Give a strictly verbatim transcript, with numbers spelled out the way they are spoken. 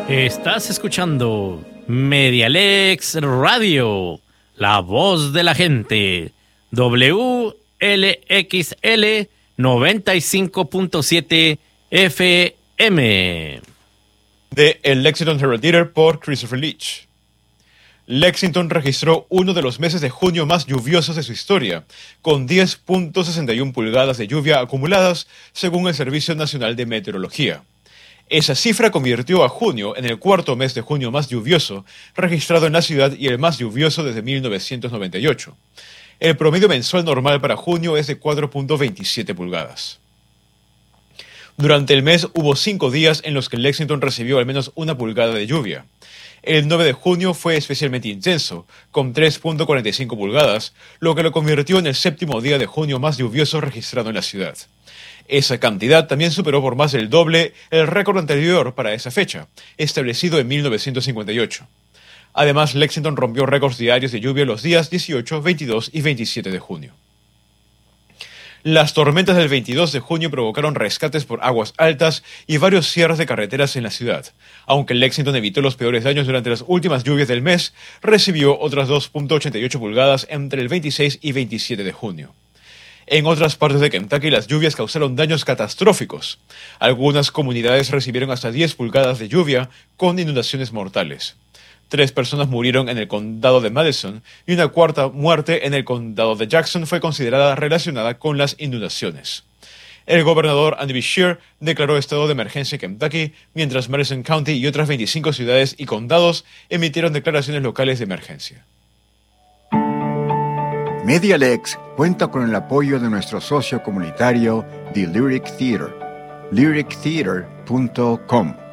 Estás escuchando Medialex Radio, la voz de la gente, W L X L noventa y cinco punto siete F M. De El Lexington Herald Leader por Christopher Leach. Lexington registró uno de los meses de junio más lluviosos de su historia, con diez punto sesenta y uno pulgadas de lluvia acumuladas, según el Servicio Nacional de Meteorología. Esa cifra convirtió a junio en el cuarto mes de junio más lluvioso registrado en la ciudad y el más lluvioso desde mil novecientos noventa y ocho. El promedio mensual normal para junio es de cuatro punto veintisiete pulgadas. Durante el mes hubo cinco días en los que Lexington recibió al menos una pulgada de lluvia. El nueve de junio fue especialmente intenso, con tres punto cuarenta y cinco pulgadas, lo que lo convirtió en el séptimo día de junio más lluvioso registrado en la ciudad. Esa cantidad también superó por más del doble el récord anterior para esa fecha, establecido en mil novecientos cincuenta y ocho. Además, Lexington rompió récords diarios de lluvia los días dieciocho, veintidós y veintisiete de junio. Las tormentas del veintidós de junio provocaron rescates por aguas altas y varios cierres de carreteras en la ciudad. Aunque Lexington evitó los peores daños durante las últimas lluvias del mes, recibió otras dos punto ochenta y ocho pulgadas entre el veintiséis y veintisiete de junio. En otras partes de Kentucky, las lluvias causaron daños catastróficos. Algunas comunidades recibieron hasta diez pulgadas de lluvia, con inundaciones mortales. Tres personas murieron en el condado de Madison y una cuarta muerte en el condado de Jackson fue considerada relacionada con las inundaciones. El gobernador Andy Beshear declaró estado de emergencia en Kentucky, mientras Madison County y otras veinticinco ciudades y condados emitieron declaraciones locales de emergencia. Medialex cuenta con el apoyo de nuestro socio comunitario, The Lyric Theater, lyric theater punto com.